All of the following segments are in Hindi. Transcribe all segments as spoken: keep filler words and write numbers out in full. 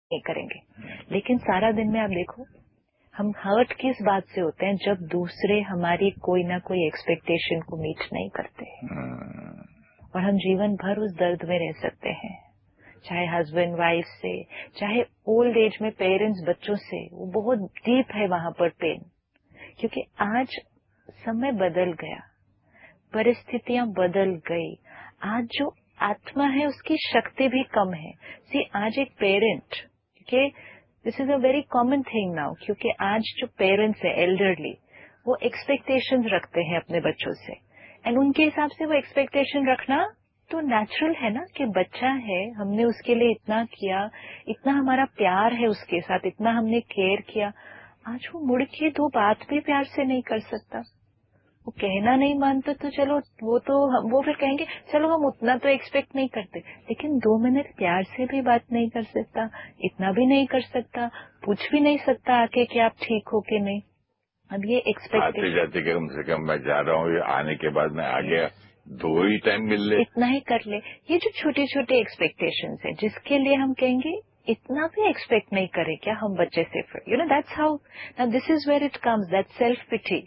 नहीं करेंगे। लेकिन सारा दिन में आप देखो हम हर्ट किस बात से होते हैं, जब दूसरे हमारी कोई ना कोई एक्सपेक्टेशन को मीट नहीं करते हैं और हम जीवन भर उस दर्द में रह सकते हैं, चाहे हस्बैंड वाइफ से, चाहे ओल्ड एज में पेरेंट्स बच्चों से। वो बहुत डीप है वहां पर पेन, क्योंकि आज समय बदल गया, परिस्थितियां बदल गई। आज जो आत्मा है उसकी शक्ति भी कम है। सी आज एक पेरेंट के this is a very common thing now, क्योंकि आज जो पेरेंट्स है एल्डरली वो एक्सपेक्टेशंस रखते हैं अपने बच्चों से, एंड उनके हिसाब से वो एक्सपेक्टेशन रखना तो नेचुरल है ना, कि बच्चा है, हमने उसके लिए इतना किया, इतना हमारा प्यार है उसके साथ, इतना हमने केयर किया। आज वो मुड़ के दो बात भी प्यार से नहीं कर सकता। वो कहना नहीं मानता तो चलो वो तो वो फिर कहेंगे चलो हम उतना तो एक्सपेक्ट नहीं करते, लेकिन दो मिनट प्यार से भी बात नहीं कर सकता, इतना भी नहीं कर सकता, पूछ भी नहीं सकता आके कि आप ठीक हो कि नहीं। अब ये एक्सपेक्टेशन आते जाते कि कम से कम मैं जा रहा हूँ, ये आने के बाद मैं आ गया, दो ही टाइम मिल ले, इतना ही कर ले। ये जो छोटे छोटे एक्सपेक्टेशंस है जिसके लिए हम कहेंगे इतना भी एक्सपेक्ट नहीं करे क्या हम बच्चे से, फिर you know that's how now this is where it comes, that self पिटी।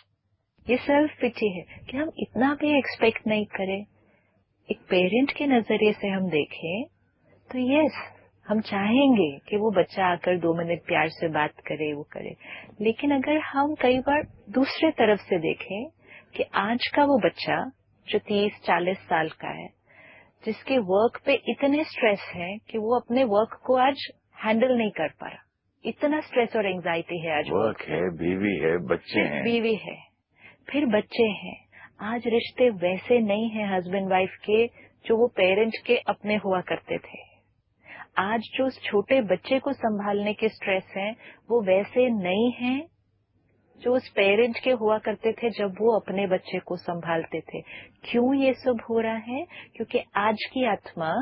ये सेल्फ पिटी है कि हम इतना भी एक्सपेक्ट नहीं करें। एक पेरेंट के नजरिए से हम देखें तो यस हम चाहेंगे कि वो बच्चा आकर दो मिनट प्यार से बात करे, वो करे। लेकिन अगर हम कई बार दूसरे तरफ से देखें कि आज का वो बच्चा जो तीस चालीस साल का है, जिसके वर्क पे इतने स्ट्रेस है कि वो अपने वर्क को आज हैंडल नहीं कर पा रहा, इतना स्ट्रेस और एंजाइटी है आज। वर्क है, बीवी है, बच्चे हैं, बीवी है, फिर बच्चे हैं। आज रिश्ते वैसे नहीं हैं हस्बैंड वाइफ के जो वो पेरेंट के अपने हुआ करते थे। आज जो उस छोटे बच्चे को संभालने के स्ट्रेस हैं वो वैसे नहीं हैं जो उस पेरेंट के हुआ करते थे जब वो अपने बच्चे को संभालते थे। क्यों ये सब हो रहा है? क्योंकि आज की आत्मा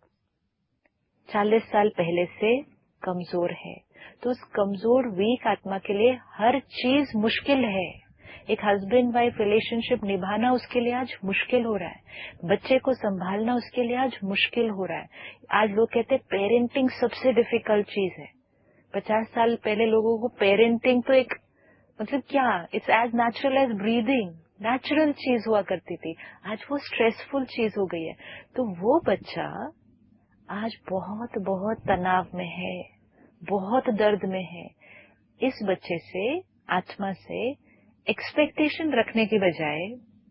चालीस साल पहले से कमजोर है, तो उस कमजोर वीक आत्मा के लिए हर चीज मुश्किल है। एक हस्बैंड वाइफ रिलेशनशिप निभाना उसके लिए आज मुश्किल हो रहा है, बच्चे को संभालना उसके लिए आज मुश्किल हो रहा है। आज लोग कहते हैं पेरेंटिंग सबसे डिफिकल्ट चीज है। पचास साल पहले लोगों को पेरेंटिंग तो एक मतलब क्या, it's as natural as breathing, natural चीज हुआ करती थी। आज वो स्ट्रेसफुल चीज हो गई है। तो वो बच्चा आज बहुत बहुत तनाव में है, बहुत दर्द में है। इस बच्चे से, आत्मा से एक्सपेक्टेशन रखने की बजाय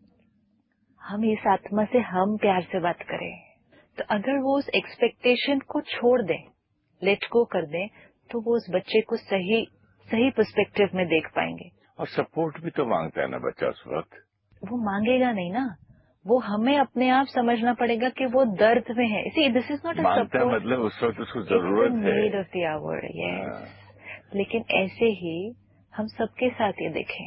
हम इस आत्मा से हम प्यार से बात करें, तो अगर वो उस एक्सपेक्टेशन को छोड़ दें, लेट गो कर दें, तो वो उस बच्चे को सही सही पर्सपेक्टिव में देख पाएंगे। और सपोर्ट भी तो मांगता है ना बच्चा उस वक्त। वो मांगेगा नहीं ना, वो हमें अपने आप समझना पड़ेगा कि वो दर्द में है। See this is not a support, मतलब उस वक्त उसको जरूरत है, need of the our. Yes, लेकिन ऐसे ही हम सबके साथ ये देखें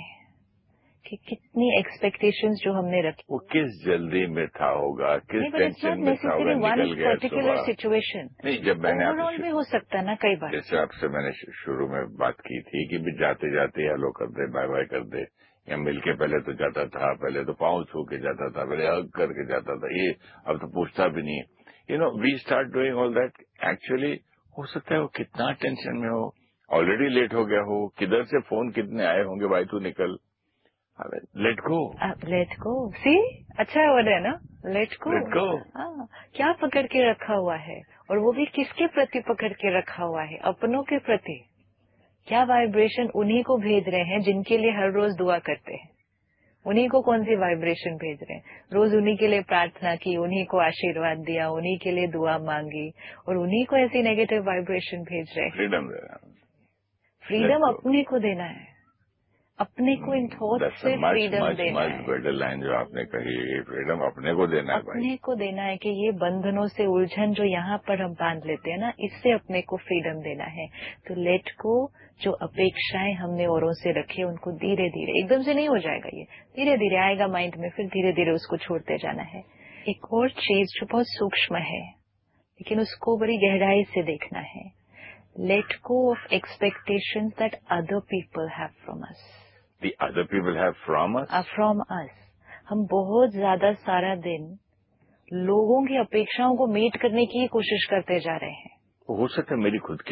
कि कितनी एक्सपेक्टेशंस जो हमने रखी, वो किस जल्दी में था होगा, किस टेंशन में था होगा, निकल गया पर्टिकुलर सिचुएशन। नहीं, जब मैंने ओवरऑल भी हो सकता है ना कई बार। जैसे आपसे मैंने शुरू में बात की थी कि भी जाते जाते हेलो कर दे, बाय बाय कर दे, या मिलके पहले तो जाता था, पहले तो पाँव छू के जाता था, पहले हग करके जाता था, ये अब तो पूछता भी नहीं है। You know we start doing all that. Actually हो सकता है वो कितना टेंशन में हो, ऑलरेडी लेट हो गया हो, किधर से फोन कितने आए होंगे, भाई तू निकल, लेट गो, लेट गो। सी अच्छा वर्ड है ना, लेट गो। Let go. हाँ, क्या पकड़ के रखा हुआ है, और वो भी किसके प्रति पकड़ के रखा हुआ है? अपनों के प्रति। क्या वाइब्रेशन उन्हीं को भेज रहे हैं जिनके लिए हर रोज दुआ करते हैं? उन्हीं को कौन सी वाइब्रेशन भेज रहे हैं? रोज उन्हीं के लिए प्रार्थना की, उन्हीं को आशीर्वाद दिया, उन्हीं के लिए दुआ मांगी, और उन्हीं को ऐसी नेगेटिव वाइब्रेशन भेज रहे हैं। फ्रीडम देना, फ्रीडम अपने को देना है, अपने को इन थॉट से फ्रीडम देना है। बेटर लाइन जो आपने कही, फ्रीडम अपने को देना है, अपने भाई को देना है कि ये बंधनों से उलझन जो यहाँ पर हम बांध लेते हैं ना, इससे अपने को फ्रीडम देना है। तो लेट को, जो अपेक्षाएं हमने औरों से रखी उनको धीरे धीरे, एकदम से नहीं हो जाएगा, ये धीरे धीरे आएगा माइंड में, फिर धीरे धीरे उसको छोड़ते जाना है। एक और चीज जो बहुत सूक्ष्म है लेकिन उसको बड़ी गहराई से देखना है, let go of expectations that other people have from us. The other people have from us? From us. हम बहुत ज्यादा सारा दिन लोगों की अपेक्षाओं को मीट करने की कोशिश करते जा रहे हैं। हो सकता है मेरी खुद की